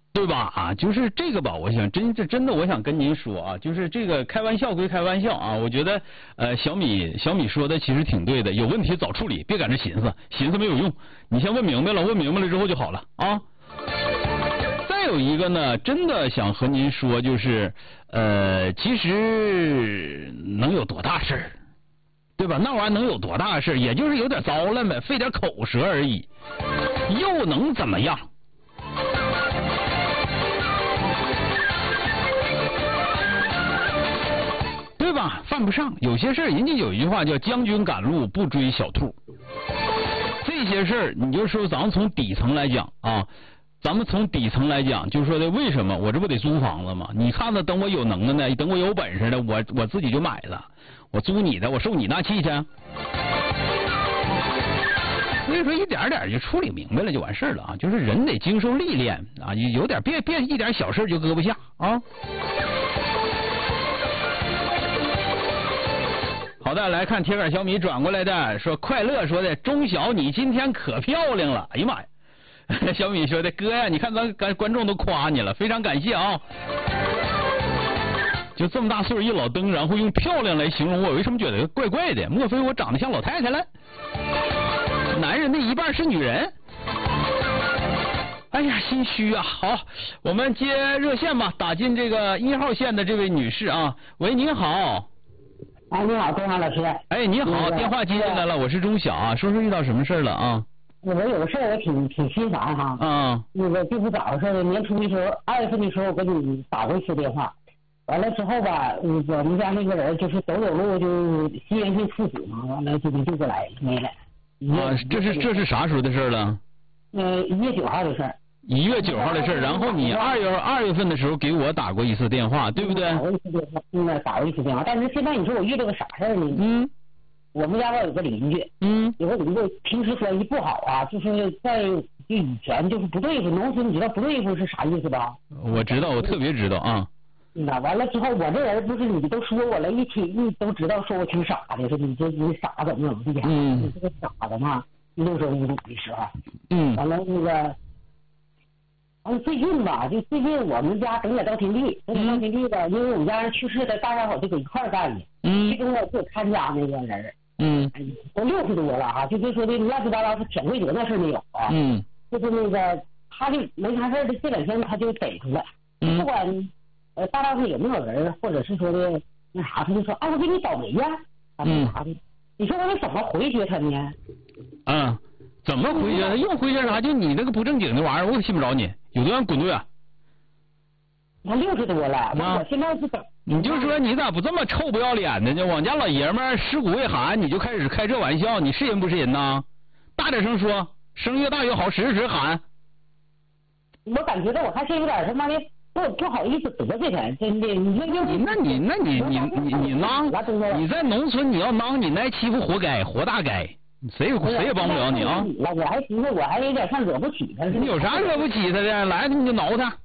对吧？啊，就是这个吧，我想真的，我想跟您说啊，就是这个开玩笑归开玩笑啊，我觉得小米说的其实挺对的，有问题早处理，别赶着寻思没有用，你先问明白了之后就好了啊。再有一个呢，真的想和您说，就是其实能有多大事儿，对吧？那玩意儿能有多大事儿？也就是有点糟了呗，费点口舌而已，又能怎么样？对吧？犯不上。有些事儿，人家有一句话叫将军赶路不追小兔。这些事儿，你就说咱们从底层来讲啊，就是说的为什么我这不得租房子吗？你看着，等我有能耐呢，等我有本事的，我自己就买了，我租你的，我受你那气去。所以说一点点就处理明白了就完事了啊，就是人得经受历练啊，有点别一点小事就搁不下啊。好的，来看铁杆小米转过来的，说快乐说的钟晓你今天可漂亮了，哎呀妈呀！小米说的哥呀，你看咱观众都夸你了，非常感谢啊。就这么大岁数一老登，然后用漂亮来形容我，为什么觉得怪怪的？莫非我长得像老太太了？男人的一半是女人？哎呀，心虚啊！好，我们接热线吧，打进这个1号线的这位女士啊，喂，您好。 哎，你好，钟晓老师。 哎，你好，电话接进来了，我是钟晓啊，说说遇到什么事了啊？ 我有个事儿，我挺心烦哈。 啊。 那个就是早上年初的时候，2月份的时候，我给你打过一次电话，完了之后吧，我们家那个人就是走路就心源性猝死嘛，完了就过来没了。 啊，这是啥时候的事了 ？1月9号的事儿。 1月9号的事儿，然后你2月份的时候给我打过一次电话，对不对？ 打过一次电话，但是现在你说我遇到个啥事儿呢？我们家吧有个邻居，有个邻居平时关系不好啊，就是就以前就是不对付，农村你知道不对付是啥意思吧？ 我知道，我特别知道啊。 那完了之后，我这人不是你都说我了，一都知道说我挺傻的，说你傻怎么地？你这个傻的嘛，65的时候，完了那个。最近吧，就最近我们家整点稻田地，吧，因为我们家人去世了，大家伙就搁一块干的。其中我就看家那个人，都60多了哈，就是说的乱七八糟是潜规则那事没有啊。就是那个他就没啥事的，这2天他就逮住了，不管大道上有没有人，或者是说的那啥，他就说我给你倒霉呀，啥的。你说我得怎么回绝他呢？ 怎么回绝他？又回绝啥？就你那个不正经的玩意儿，我可信不着你。有多远滚多远。 他60多了，我现在是等。 你就说你咋不这么臭不要脸的呢？往家老爷们尸骨未寒，你就开始开这玩笑，你是人不是人呐？大点声说，声越大越好，时喊。 我感觉到我还是有点他妈的不好意思得罪他，真的。 那你孬，你在农村你要孬，你挨欺负活该，活大该。谁也帮不了你啊！ 我还寻思我还有点像惹不起他。 你有啥惹不起他的？来，你就挠他。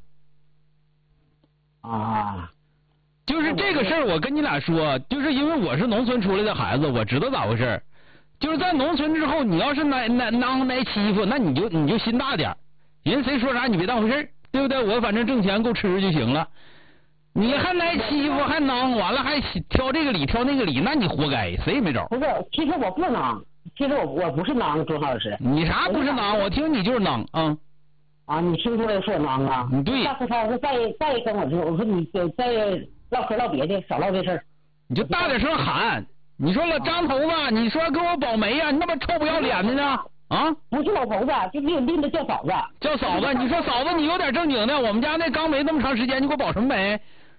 就是这个事儿，我跟你俩说，就是因为我是农村出来的孩子，我知道咋回事。就是在农村之后，你要是挨欺负，那你就心大点，人谁说啥你别当回事，对不对？我反正挣钱够吃就行了。你还挨欺负还孬，完了还挑这个理挑那个理，那你活该，谁也没招。 不是，其实我不孬。其实我不是孬，钟老师。 你啥不是孬？我听你就是孬你听出来说孬啊？ 对。 下次他再跟我说，我说你再唠别的，少唠这事儿。 你就大点声喊，你说了张头子，你说给我保媒呀？你那么臭不要脸的呢？ 不是老头子，就是有拎着叫嫂子。 叫嫂子，你说嫂子你有点正经的，我们家那刚没那么长时间，你给我保什么媒？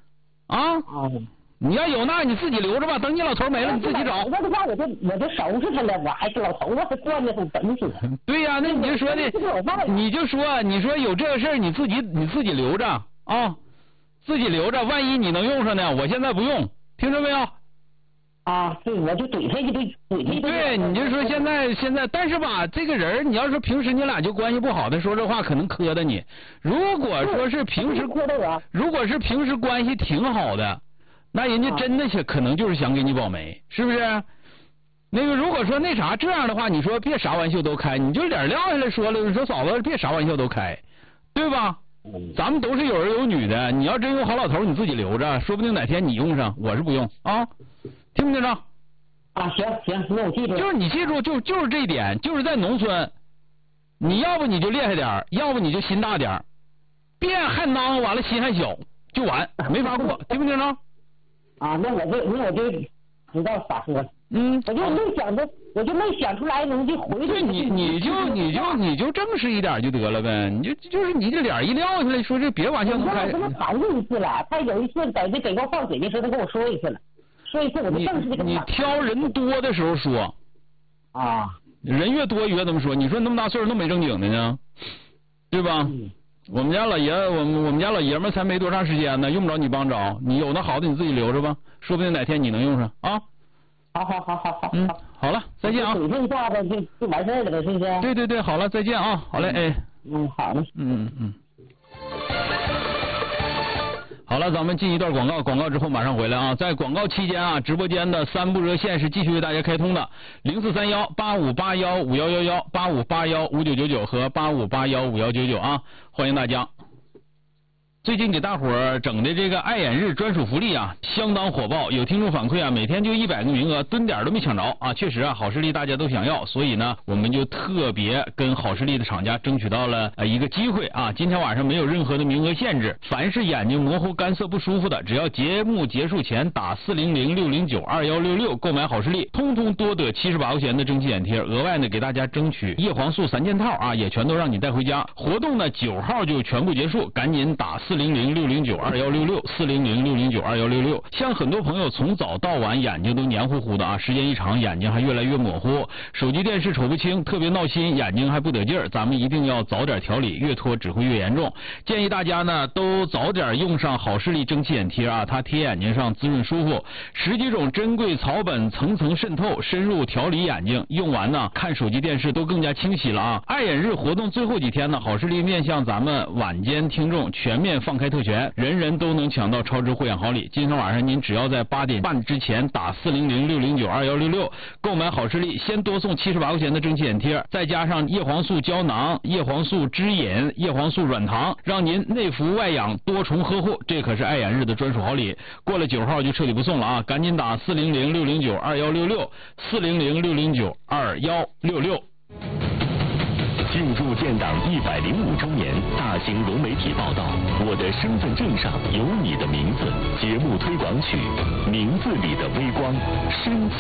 你要有那你自己留着吧，等你老头没了你自己找。 我的话我就收拾他了，我还是老头子还惯着他等死。 对呀，那你就说的，你说有这个事儿你自己留着自己留着，万一你能用上呢？我现在不用，听着没有？ 对，我就怼他一堆， 对，你就说现在，但是吧，这个人你要说平时你俩就关系不好的，说这话可能磕的你。如果说是平时关系挺好的。那人家真的可能就是想给你保媒，是不是？那个如果说那啥这样的话，你说别啥玩笑都开，你就脸撂下来说了，你说嫂子别啥玩笑都开，对吧？ 咱们都是有儿有女的，你要真有好老头，你自己留着，说不定哪天你用上，我是不用啊，听没听着？ 啊，行，那我记住。 就是你记住，就是这一点，就是在农村，你要不你就厉害点，要不你就心大点，别还孬，完了心还小，就完，没法过，听没听着？ 啊，那我就知道咋说。我就没想出来能就回去。 对，你就正式一点就得了呗，就是你这脸一撂下来，说这别玩笑能开。 我跟他谈过一次了，他有一次在这给我放水的时候，他跟我说一次了，说一次我就正式的。 你挑人多的时候说。 啊。 人越多越这么说，你说那么大岁数那么没正经的呢，对吧？我们家老爷们才没多长时间呢，用不着你帮着，你有那好的你自己留着吧，说不定哪天你能用上啊。 好。 好了，再见啊。 水分一下子就完事儿了呗，是不是？ 对，好了，再见啊，好嘞，哎。 好嘞。 好了，咱们进一段广告，广告之后马上回来啊。在广告期间啊，直播间的3部热线是继续为大家开通的，043185815111、85815999和85815199啊，欢迎大家。最近给大伙儿整的这个爱眼日专属福利啊，相当火爆。有听众反馈啊，每天就100个名额，蹲点都没抢着啊。确实啊，好视力大家都想要，所以呢，我们就特别跟好视力的厂家争取到了一个机会啊。今天晚上没有任何的名额限制，凡是眼睛模糊、干涩不舒服的，只要节目结束前打400-609-2166购买好视力，通通多得78块钱的蒸汽眼贴。额外呢，给大家争取叶黄素3件套啊，也全都让你带回家。活动呢9号就全部结束，赶紧打400-609-2166，400-609-2166。像很多朋友从早到晚眼睛都黏糊糊的啊，时间一长眼睛还越来越模糊，手机电视瞅不清，特别闹心，眼睛还不得劲儿，咱们一定要早点调理，越拖只会越严重。建议大家呢都早点用上好视力蒸汽眼贴啊，它贴眼睛上滋润舒服，10几种珍贵草本层层渗透，深入调理眼睛，用完呢看手机电视都更加清晰了啊。爱眼日活动最后几天呢，好视力面向咱们晚间听众全面放开特权，人人都能抢到超值护眼好礼。今天晚上您只要在8点半之前打400-609-2166购买好视力，先多送78块钱的蒸汽眼贴，再加上叶黄素胶囊、叶黄素汁饮、叶黄素软糖，让您内服外养多重呵护，这可是爱眼日的专属好礼。过了9号就彻底不送了啊！赶紧打400-609-2166 400-609-2166。 庆祝建党105周年大型融媒体报道，我的身份证上有你的名字。节目推广曲《名字里的微光》深情